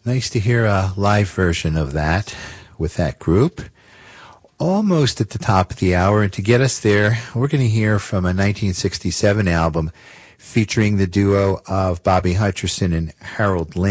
Nice to hear a live version of that with that group. Almost at the top of the hour, and to get us there, we're going to hear from a 1967 album featuring the duo of Bobby Hutcherson and Harold Lynn.